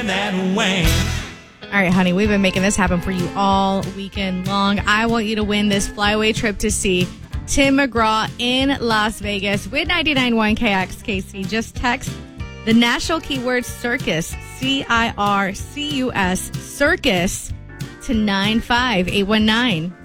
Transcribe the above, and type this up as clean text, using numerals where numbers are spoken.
that Wayne. All right, honey, we've been making this happen for you all weekend long. I want you to win this flyaway trip to see Tim McGraw in Las Vegas with 99.1 KXKC. Just text the national keyword circus, CIRCUS, circus, to 95819.